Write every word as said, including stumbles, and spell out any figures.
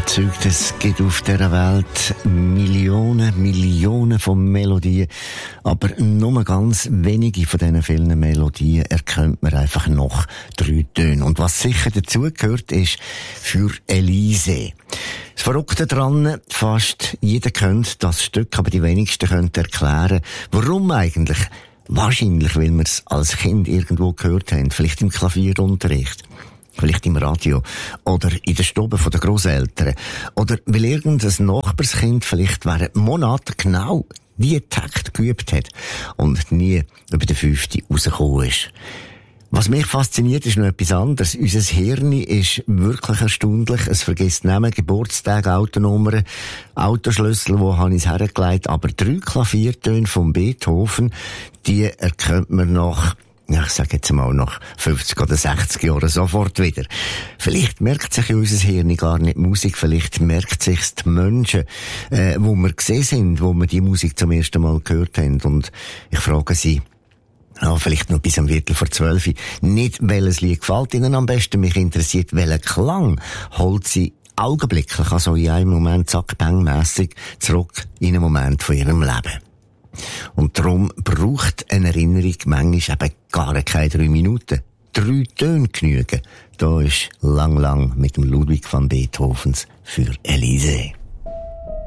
überzeugt, es gibt auf dieser Welt Millionen, Millionen von Melodien, aber nur ganz wenige von diesen vielen Melodien erkennt man einfach noch drei Töne. Und was sicher dazugehört, ist für Elise. Das Verrückte daran, fast jeder kennt das Stück, aber die wenigsten können erklären, warum eigentlich. Wahrscheinlich, weil wir es als Kind irgendwo gehört haben, vielleicht im Klavierunterricht. Vielleicht im Radio oder in der Stube der Grosseltern. Oder weil irgendein Nachbarskind vielleicht während Monaten genau die Takt geübt hat und nie über den fünften rausgekommen ist. Was mich fasziniert, ist noch etwas anderes. Unser Hirn ist wirklich erstaunlich. Es vergisst Namen, Geburtstage, Autonummern, Autoschlüssel, wo habe ich es hergelegt. Aber drei Klaviertöne von Beethoven, die erkennt man nach ja, ich sage jetzt mal nach fünfzig oder sechzig Jahren sofort wieder. Vielleicht merkt sich in unser Hirn gar nicht Musik, vielleicht merkt sich's die Menschen, äh, wo wir gesehen sind, wo wir die Musik zum ersten Mal gehört haben. Und ich frage sie, ja, vielleicht noch bis am Viertel vor zwölf, nicht welches Lied gefällt Ihnen am besten, mich interessiert, welcher Klang holt Sie augenblicklich, also in einem Moment zack-bang-mässig zurück in einen Moment von Ihrem Leben. Und darum braucht eine Erinnerung manchmal eben gar keine drei Minuten. Drei Töne genügen. Da ist lang, lang mit dem Ludwig van Beethovens für Elise.